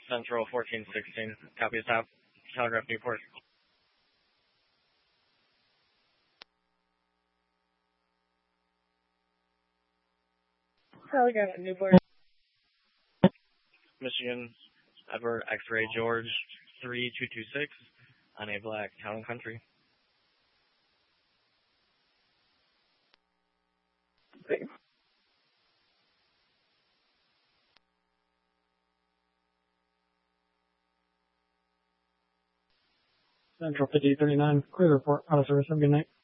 Central 1416. Copy top. Telegraph Newport. Telegraph Newport. Michigan, Edward X-Ray George 3226 on a black Town and Country. Central 5039, clear report, out of service, have a good night.